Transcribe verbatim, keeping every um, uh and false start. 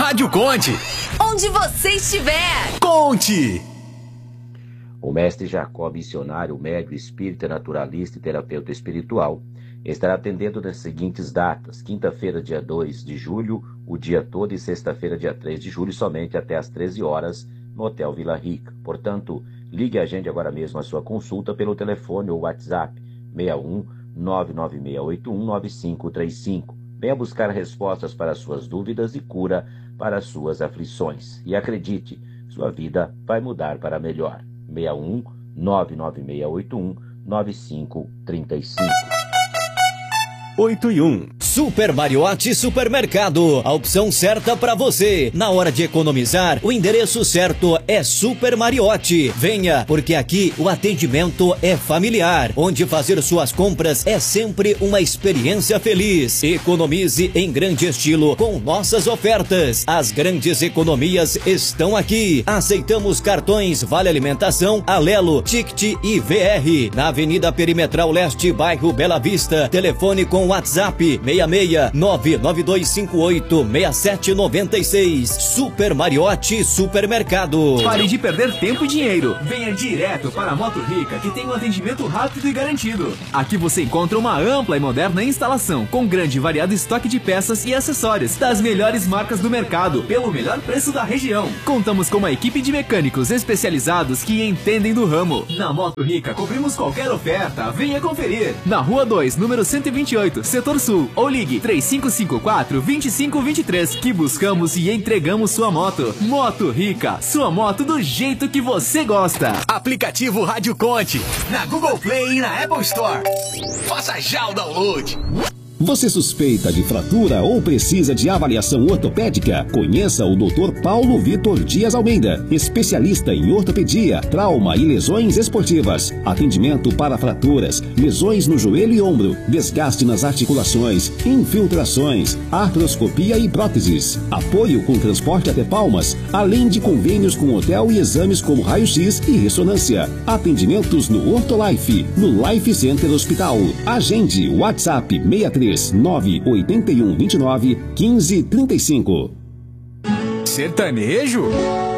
Rádio Conte. Onde você estiver. Conte. O mestre Jacó, missionário, médium, espírita, naturalista e terapeuta espiritual, estará atendendo nas seguintes datas: quinta-feira, dia dois de julho, o dia todo, e sexta-feira, dia três de julho, somente até às treze horas, no Hotel Vila Rica. Portanto, ligue e agende agora mesmo a sua consulta pelo telefone ou WhatsApp seis um nove nove seis oito um nove cinco três cinco. Venha buscar respostas para suas dúvidas e cura para suas aflições. E acredite, sua vida vai mudar para melhor. seis um nove nove seis oito um nove cinco três cinco. oito e um. Super Mariotti Supermercado, a opção certa para você. Na hora de economizar, o endereço certo é Super Mariotti. Venha, porque aqui o atendimento é familiar, onde fazer suas compras é sempre uma experiência feliz. Economize em grande estilo com nossas ofertas. As grandes economias estão aqui. Aceitamos cartões Vale Alimentação, Alelo, Ticket e V R. Na Avenida Perimetral Leste, bairro Bela Vista. Telefone com WhatsApp seis seis nove nove dois cinco oito seis sete nove seis. Super Mariotti Supermercado. Pare de perder tempo e dinheiro. Venha direto para a Moto Rica, que tem um atendimento rápido e garantido. Aqui você encontra uma ampla e moderna instalação, com grande e variado estoque de peças e acessórios das melhores marcas do mercado, pelo melhor preço da região. Contamos com uma equipe de mecânicos especializados que entendem do ramo. Na Moto Rica cobrimos qualquer oferta. Venha conferir. Na Rua dois, número cento e vinte e oito, Setor Sul, ou ligue três cinco cinco quatro, dois cinco dois três, que buscamos e entregamos sua moto. Moto Rica, sua moto do jeito que você gosta. Aplicativo Rádio Conte, na Google Play e na Apple Store. Faça já o download. Você suspeita de fratura ou precisa de avaliação ortopédica? Conheça o doutor Paulo Vitor Dias Almeida, especialista em ortopedia, trauma e lesões esportivas. Atendimento para fraturas, lesões no joelho e ombro, desgaste nas articulações, infiltrações, artroscopia e próteses. Apoio com transporte até Palmas, além de convênios com hotel e exames como raio-x e ressonância. Atendimentos no Ortolife, no Life Center Hospital. Agende WhatsApp seis três nove oito um dois nove um cinco três cinco. Sertanejo?